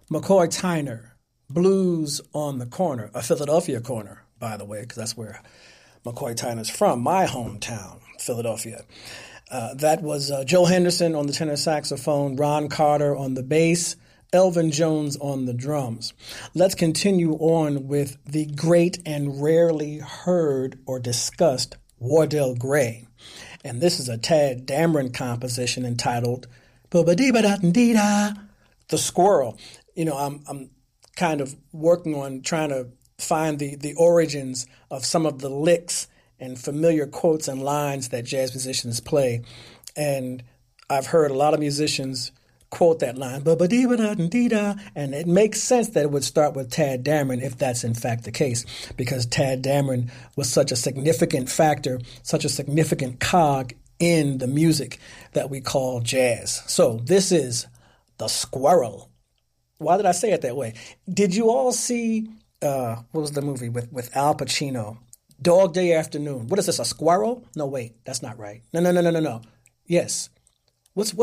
McCoy Tyner, Blues on the Corner, a Philadelphia corner, by the way, because that's where McCoy Tyner's from, my hometown, Philadelphia. That was Joe Henderson on the tenor saxophone, Ron Carter on the bass, Elvin Jones on the drums. Let's continue on with the great and rarely heard or discussed Wardell Gray. And this is a Tad Dameron composition entitled Ba-ba-dee-ba-da-dee-da, The Squirrel. You know, I'm kind of working on trying to find the origins of some of the licks and familiar quotes and lines that jazz musicians play. And I've heard a lot of musicians quote that line, ba-ba-dee-ba-da-dee-da, and it makes sense that it would start with Tad Dameron if that's in fact the case, because Tad Dameron was such a significant factor, such a significant cog in the music that we call jazz. So this is The Squirrel. Why did I say it that way? Did you all see, what was the movie with Al Pacino? Dog Day Afternoon. What is this, a squirrel? No, wait, that's not right. No. Yes. What's